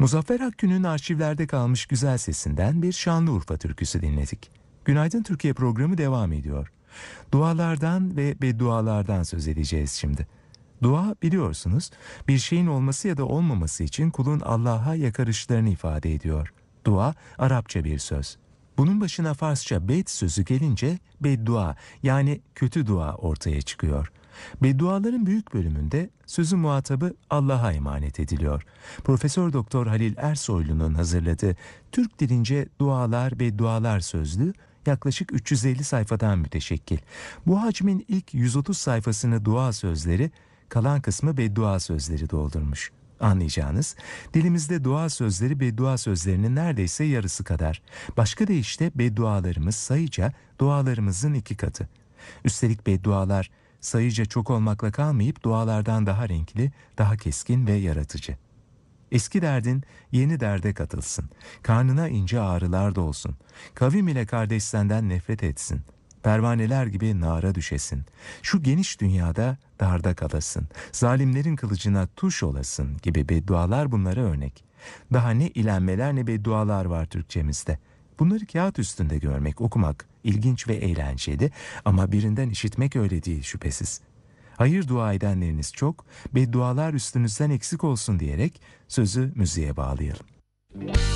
Muzaffer Akgün'ün arşivlerde kalmış güzel sesinden bir Şanlıurfa türküsü dinledik. Günaydın Türkiye programı devam ediyor. Dualardan ve beddualardan söz edeceğiz şimdi. Dua, biliyorsunuz, bir şeyin olması ya da olmaması için kulun Allah'a yakarışlarını ifade ediyor. Dua, Arapça bir söz. Bunun başına Farsça bed sözü gelince beddua, yani kötü dua ortaya çıkıyor. Bedduaların büyük bölümünde sözün muhatabı Allah'a emanet ediliyor. Profesör Doktor Halil Ersoylu'nun hazırladığı Türk dilince dualar, beddualar sözlüğü yaklaşık 350 sayfadan müteşekkil. Bu hacmin ilk 130 sayfasını dua sözleri, kalan kısmı beddua sözleri doldurmuş. Anlayacağınız, dilimizde dua sözleri beddua sözlerinin neredeyse yarısı kadar. Başka deyişle beddualarımız sayıca dualarımızın 2 katı. Üstelik beddualar sayıca çok olmakla kalmayıp dualardan daha renkli, daha keskin ve yaratıcı. Eski derdin yeni derde katılsın. Karnına ince ağrılar dolsun. Kavim ile kardeş senden nefret etsin. Pervaneler gibi nara düşesin. Şu geniş dünyada darda kalasın. Zalimlerin kılıcına tuş olasın gibi beddualar bunlara örnek. Daha ne ilenmeler ne beddualar var Türkçemizde. Bunları kağıt üstünde görmek, okumak ilginç ve eğlenceli ama birinden işitmek öyle değil şüphesiz. Hayır dua edenleriniz çok, beddualar üstünüzden eksik olsun diyerek sözü müziğe bağlayalım.